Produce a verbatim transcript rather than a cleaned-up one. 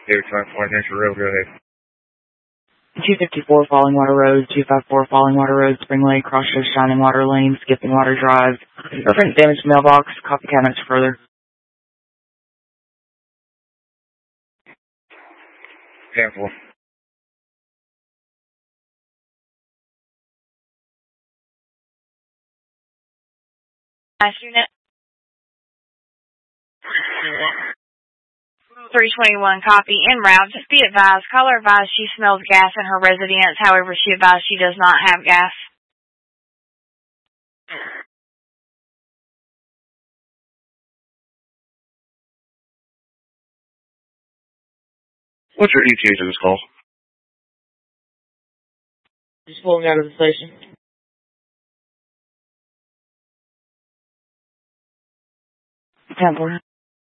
David Time, Flight Nature Rail, go ahead. two fifty-four Falling Water Road, two fifty-four Falling Water Road, Spring Lake, Crossroads, Shining Water Lane, Skipping Water Drive. Reference damaged mailbox, copy cabinets further. Cancel. Last unit. three twenty-one, copy. En route. Just be advised. Caller advised she smells gas in her residence. However, she advised she does not have gas. What's your E T A to this call? Just pulling out of the station. Temple.